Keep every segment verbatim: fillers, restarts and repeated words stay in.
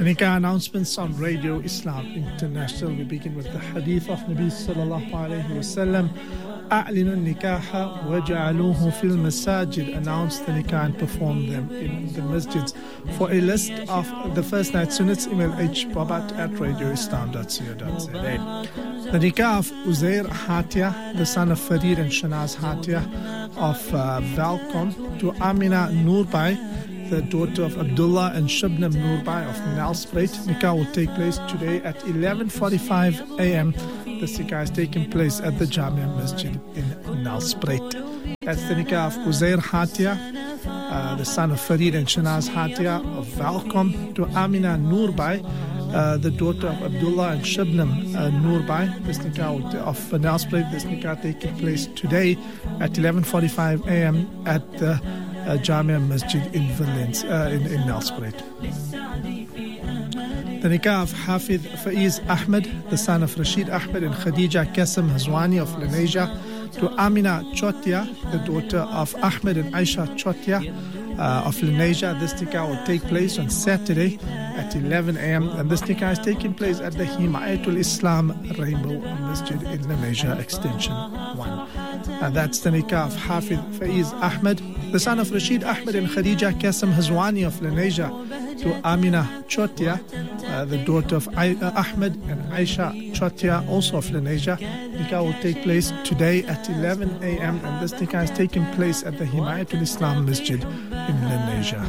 The Nikah announcements on Radio Islam International. We begin with the hadith of Nabi sallallahu alayhi wa sallam. أعلنوا النكاح وجعلوه في المساجد. Announce the nikah and perform them in the masjids. For a list of the first night sunnats, email hbabat at radio islam dot co dot za. The nikah of Uzair Hatia, the son of Farid and Shanaz Hatia of uh, Valcom, to Amina Noorbai, the daughter of Abdullah and Shubnam Noorbai of Nelspruit. Nikah will take place today at eleven forty-five a.m. This nikah is taking place at the Jamia Masjid in Nelspruit. That's the nikah of Uzair Hatia, uh, the son of Farid and Shanaz Hatia of Valcom, to Amina Noorbai, uh, the daughter of Abdullah and Shubnam uh, Noorbai. This nikah of Nelspruit, this nikah taking place today at eleven forty-five a.m. at the uh, Jamia Masjid in Valence, uh, in, in Nelspruit. The nikah of Hafiz Faiz Ahmed, the son of Rashid Ahmed and Khadija Qasim Hazwani of Lenasia, to Amina Chotia, the daughter of Ahmed and Aisha Chotia uh, of Lenasia. This nikah will take place on Saturday at eleven a.m. and this nikah is taking place at the Himayatul Islam Rainbow Masjid in Lenasia Extension one. And that's the nikah of Hafiz Faiz Ahmed, the son of Rashid Ahmed and Khadija Qasim Hazwani of Lenasia, to Amina Chotia, uh, the daughter of I- uh, Ahmed and Aisha Chotia, also of Lenasia. Nikah will take place today at eleven a.m. and this nikah is taking place at the Himayatul Islam Masjid in Lenasia.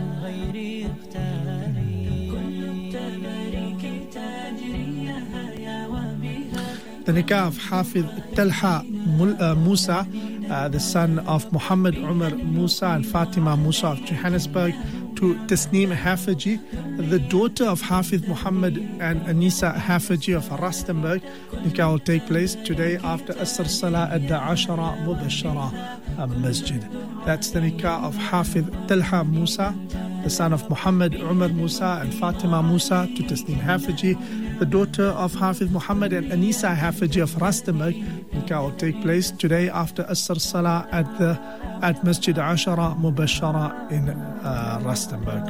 The nikah of Hafiz Talha uh, Musa, uh, the son of Muhammad Umar Musa and Fatima Musa of Johannesburg, to Tasneem Hafaji, the daughter of Hafiz Muhammad and Anisa Hafaji of Rustenburg. Nikah will take place today after Asr Salah at the Ashara Mubashara Masjid. That's the nikah of Hafiz Talha Musa, the son of Muhammad Umar Musa and Fatima Musa, to Tasneem Hafaji, the daughter of Hafiz Muhammad and Anisa Hafaji of Rustenburg. Nikah will take place today after Asr Salah at the at Masjid Ashara Mubashara in uh, Rustenburg.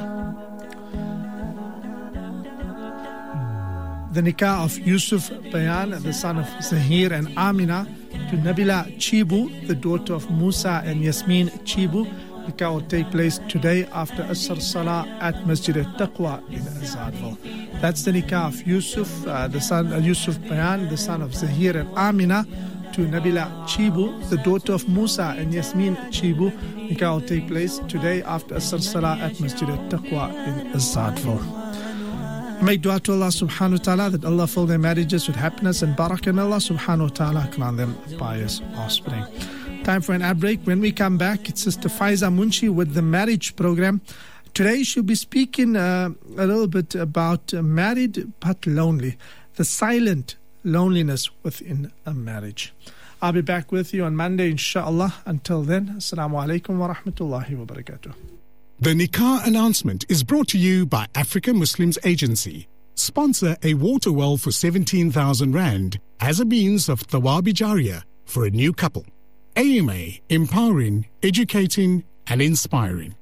The nikah of Yusuf Bayan, the son of Zahir and Amina, to Nabila Chibu, the daughter of Musa and Yasmin Chibu. Nikah will take place today after Asr Salah at Masjid al-Taqwa in Azadville. That's the nikah of Yusuf, uh, the son of Yusuf Bayan, the son of Zahir and Amina, to Nabila Chibu, the daughter of Musa and Yasmin Chibu. Nikah will take place today after Asr Salah at Masjid al-Taqwa in Azadville. Make dua to Allah subhanahu wa ta'ala that Allah fill their marriages with happiness and barakah, and Allah subhanahu wa ta'ala grant them pious offspring. Time for an ad break. When we come back, it's Sister Faiza Munshi with the marriage program. Today she'll be speaking uh, a little bit about uh, married but lonely, the silent loneliness within a marriage. I'll be back with you on Monday, inshallah. Until then, Assalamu alaikum wa rahmatullahi wa barakatuh. The Nikah announcement is brought to you by Africa Muslims Agency. Sponsor a water well for seventeen thousand rand as a means of Thawabi Jariyah for a new couple. A M A, empowering, educating and inspiring.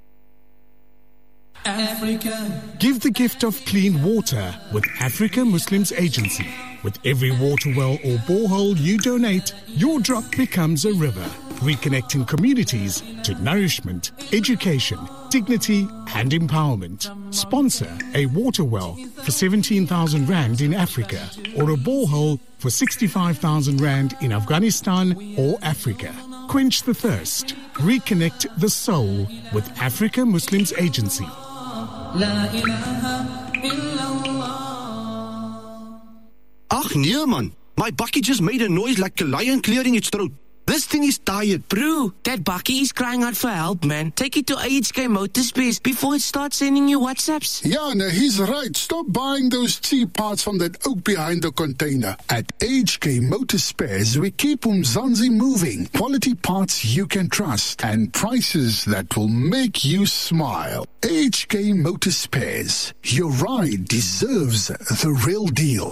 Africa. Give the gift of clean water with Africa Muslims Agency. With every water well or borehole you donate, your drop becomes a river, reconnecting communities to nourishment, education, dignity and empowerment. Sponsor a water well for seventeen thousand rand in Africa or a borehole for sixty-five thousand rand in Afghanistan or Africa. Quench the thirst. Reconnect the soul with Africa Muslims Agency. La ilaha illallah. Ach nee man, my bakkie just made a noise like a lion clearing its throat. This thing is tired. Bro, that bakkie is crying out for help, man. Take it to A H K Motorspares before it starts sending you WhatsApps. Yeah, no, he's right. Stop buying those cheap parts from that oak behind the container. At A H K Motorspares, we keep Umzansi moving. Quality parts you can trust and prices that will make you smile. A H K Motorspares. Your ride deserves the real deal.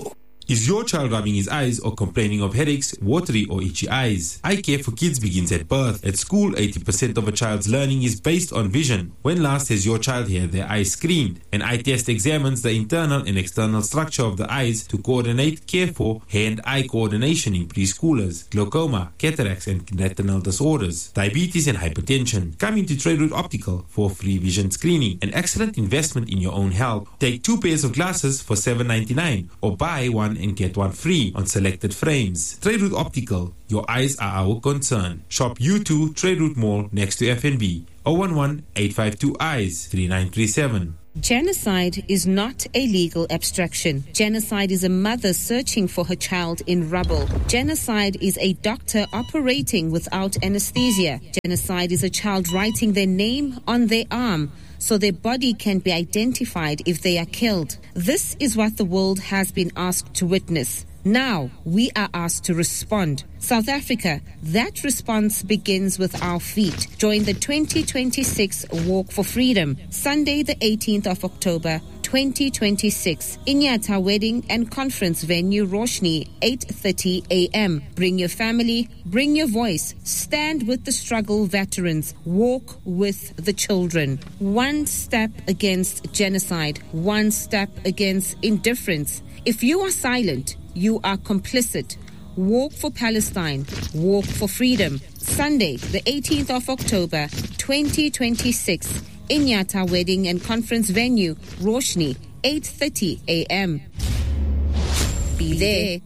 Is your child rubbing his eyes or complaining of headaches, watery or itchy eyes? Eye care for kids begins at birth. At school, eighty percent of a child's learning is based on vision. When last has your child had their eyes screened? An eye test examines the internal and external structure of the eyes to coordinate care for hand-eye coordination in preschoolers, glaucoma, cataracts and retinal disorders, diabetes and hypertension. Come into Trade Route Optical for free vision screening, an excellent investment in your own health. Take two pairs of glasses for seven ninety-nine or buy one and get one free on selected frames. Trade Route Optical, your eyes are our concern. Shop U two Trade Route Mall next to F N B. zero one one, eight five two, eyes, three nine three seven. Genocide is not a legal abstraction. Genocide is a mother searching for her child in rubble. Genocide is a doctor operating without anesthesia. Genocide is a child writing their name on their arm so their body can be identified if they are killed. This is what the world has been asked to witness. Now, we are asked to respond. South Africa, that response begins with our feet. Join the twenty twenty-six Walk for Freedom, Sunday the eighteenth of October, twenty twenty-six, Inyata Wedding and Conference Venue, Roshni, eight thirty a.m. Bring your family, bring your voice, stand with the struggle veterans, walk with the children. One step against genocide, one step against indifference. If you are silent, you are complicit. Walk for Palestine. Walk for freedom. Sunday, the eighteenth of October, twenty twenty-six. Inyata Wedding and Conference Venue, Roshni, eight thirty a.m. Be there.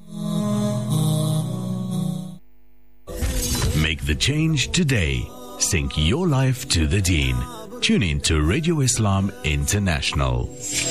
Make the change today. Sync your life to the Deen. Tune in to Radio Islam International.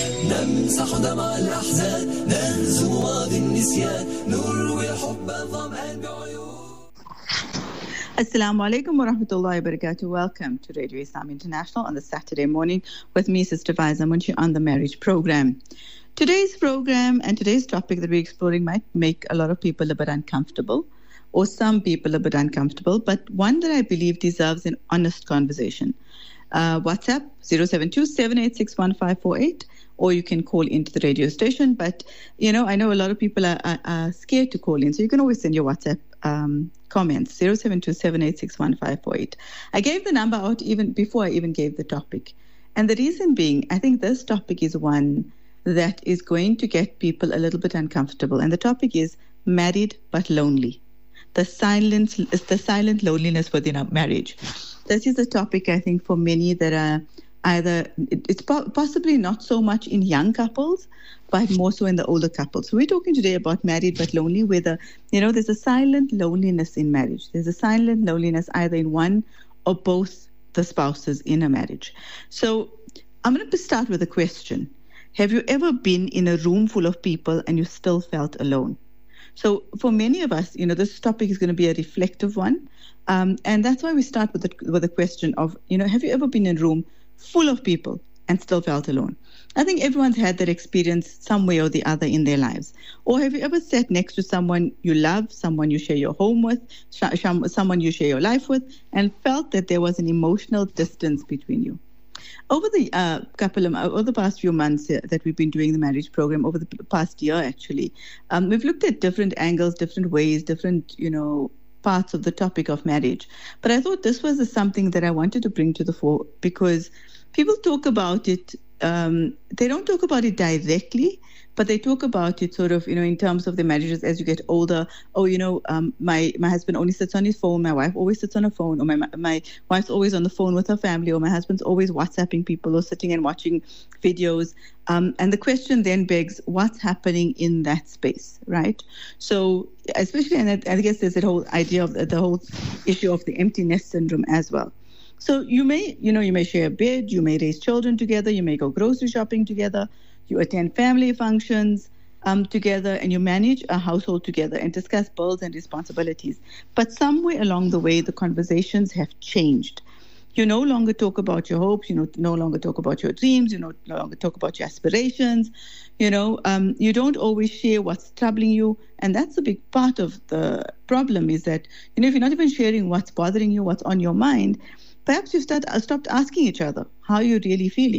Assalamu alaikum wa rahmatullahi wa barakatuh. Welcome to Radio Islam International on the Saturday morning with me, Sister Faiza Munshi, on the marriage program. Today's program and today's topic that we're exploring might make a lot of people a bit uncomfortable, or some people a bit uncomfortable, but one that I believe deserves an honest conversation. Uh, WhatsApp zero seven two, seven eight six, one five four eight, or you can call into the radio station. But, you know, I know a lot of people are, are, are scared to call in, so you can always send your WhatsApp um, comments, zero seven two, seven eight six, one five four eight. I gave the number out even before I even gave the topic. And the reason being, I think this topic is one that is going to get people a little bit uncomfortable. And the topic is married but lonely. The silence, the silent loneliness within a marriage. This is a topic, I think, for many that are either, it's possibly not so much in young couples, but more so in the older couples. So we're talking today about married but lonely, whether, you know, there's a silent loneliness in marriage. There's a silent loneliness either in one or both the spouses in a marriage. So I'm going to start with a question. Have you ever been in a room full of people and you still felt alone? So for many of us, you know, this topic is going to be a reflective one. Um, and that's why we start with the, with the question of, you know, have you ever been in a room full of people and still felt alone? I think everyone's had that experience some way or the other in their lives. Or have you ever sat next to someone you love, someone you share your home with, sh- someone you share your life with, and felt that there was an emotional distance between you? Over the uh, couple of, over the past few months uh, that we've been doing the marriage program, over the past year actually, um, we've looked at different angles, different ways, different, you know, parts of the topic of marriage. But I thought this was something that I wanted to bring to the fore because people talk about it, um, they don't talk about it directly, but they talk about it sort of, you know, in terms of the marriages as you get older. Oh, you know, um, my, my husband only sits on his phone, my wife always sits on her phone, or my my wife's always on the phone with her family, or my husband's always WhatsApping people or sitting and watching videos. Um, and the question then begs, what's happening in that space, right? So especially, and I, I guess there's that whole idea of the, the whole issue of the empty nest syndrome as well. So you may, you know, you may share a bed, you may raise children together, you may go grocery shopping together, you attend family functions um, together, and you manage a household together and discuss bills and responsibilities. But somewhere along the way, the conversations have changed. You no longer talk about your hopes, you know, no longer talk about your dreams, you know, no longer talk about your aspirations, you know, um, you don't always share what's troubling you. And that's a big part of the problem is that, you know, if you're not even sharing what's bothering you, what's on your mind, perhaps you start uh, stopped asking each other how you're really feeling.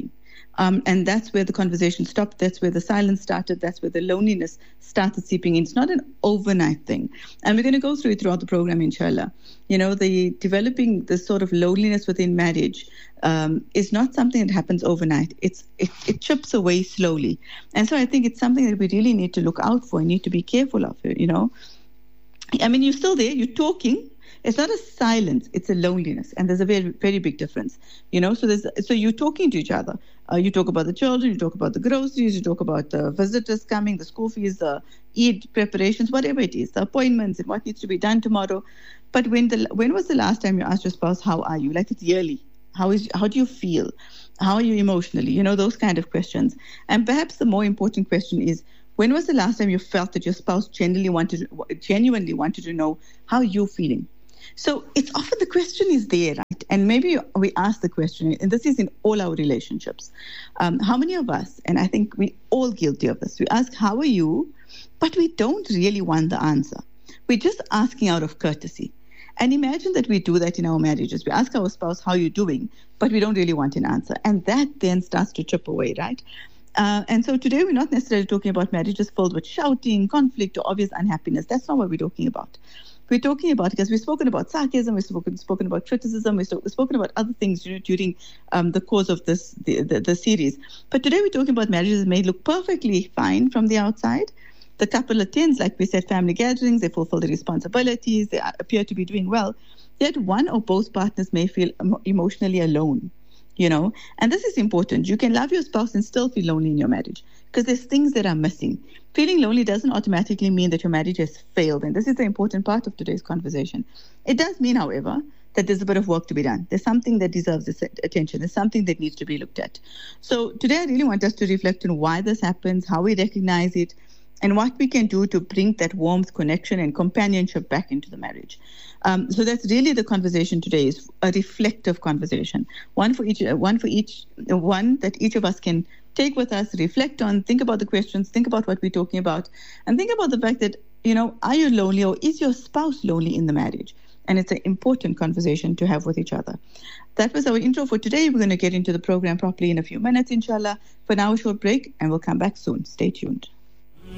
Um, and that's where the conversation stopped. That's where the silence started. That's where the loneliness started seeping in. It's not an overnight thing. And we're going to go through it throughout the program, inshallah. You know, the developing this sort of loneliness within marriage um, is not something that happens overnight. It's it, it chips away slowly. And so I think it's something that we really need to look out for and need to be careful of, you know. I mean, you're still there, you're talking. It's not a silence, it's a loneliness. And there's a very, very big difference, you know. So there's so you're talking to each other. Uh, you talk about the children, you talk about the groceries, you talk about the visitors coming, the school fees, the Eid preparations, whatever it is, the appointments and what needs to be done tomorrow. But when the when was the last time you asked your spouse, how are you? Like, it's yearly. How is how do you feel? How are you emotionally? You know, those kind of questions. And perhaps the more important question is, when was the last time you felt that your spouse genuinely wanted genuinely wanted to know how you're feeling? So it's often the question is there, right? And maybe we ask the question, and this is in all our relationships. Um, how many of us, and I think we all guilty of this, we ask, how are you? But we don't really want the answer. We're just asking out of courtesy. And imagine that we do that in our marriages. We ask our spouse, how are you doing? But we don't really want an answer. And that then starts to chip away, right? Uh, and so today we're not necessarily talking about marriages filled with shouting, conflict, or obvious unhappiness. That's not what we're talking about. We're talking about, because we've spoken about sarcasm, we've spoken, spoken about criticism, we've, we've spoken about other things, you know, during um, the course of this the, the, the series. But today we're talking about marriages that may look perfectly fine from the outside. The couple attends, like we said, family gatherings, they fulfill their responsibilities, they appear to be doing well. Yet one or both partners may feel emotionally alone. You know, and this is important. You can love your spouse and still feel lonely in your marriage because there's things that are missing. Feeling lonely doesn't automatically mean that your marriage has failed. And this is the important part of today's conversation. It does mean, however, that there's a bit of work to be done. There's something that deserves attention. There's something that needs to be looked at. So today I really want us to reflect on why this happens, how we recognize it, and what we can do to bring that warmth, connection, and companionship back into the marriage. Um, so that's really the conversation today, is a reflective conversation, one for each, one for each, one that each of us can take with us, reflect on, think about the questions, think about what we're talking about, and think about the fact that, you know, are you lonely or is your spouse lonely in the marriage? And it's an important conversation to have with each other. That was our intro for today. We're going to get into the program properly in a few minutes, inshallah. For now, a short break, and we'll come back soon. Stay tuned.